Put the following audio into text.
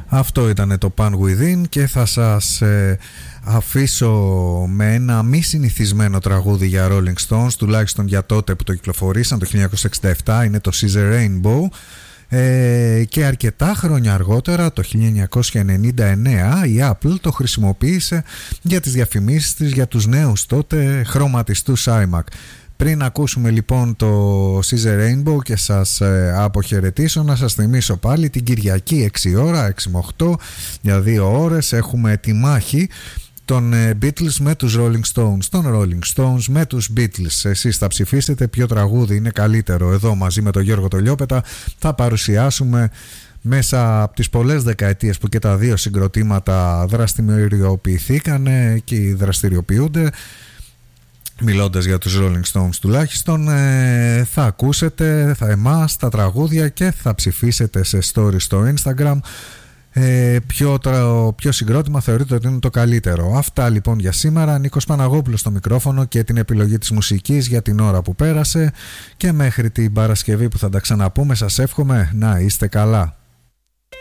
Αυτό ήταν το Pan Within και θα σας αφήσω με ένα μη συνηθισμένο τραγούδι για Rolling Stones, τουλάχιστον για τότε που το κυκλοφορήσαν το 1967, είναι το Scissor Rainbow. Και αρκετά χρόνια αργότερα, το 1999, η Apple το χρησιμοποίησε για τις διαφημίσεις της για τους νέους τότε χρωματιστούς iMac. Πριν ακούσουμε λοιπόν το Scissor Rainbow και σας αποχαιρετήσω, να σας θυμίσω πάλι την Κυριακή 6 ώρα, 6 με 8, για 2 ώρες έχουμε τη μάχη των Beatles με τους Rolling Stones, των Rolling Stones με τους Beatles. Εσείς θα ψηφίσετε ποιο τραγούδι είναι καλύτερο. Εδώ μαζί με τον Γιώργο Τολιόπετα θα παρουσιάσουμε μέσα από τις πολλές δεκαετίες που και τα δύο συγκροτήματα δραστηριοποιηθήκαν και δραστηριοποιούνται. Μιλώντας για τους Rolling Stones τουλάχιστον, θα ακούσετε εμάς τα τραγούδια και θα ψηφίσετε σε story στο Instagram ποιο συγκρότημα θεωρείτε ότι είναι το καλύτερο. Αυτά λοιπόν για σήμερα. Νίκος Παναγόπουλος στο μικρόφωνο και την επιλογή της μουσικής για την ώρα που πέρασε, και μέχρι την Παρασκευή που θα τα ξαναπούμε σας εύχομαι να είστε καλά.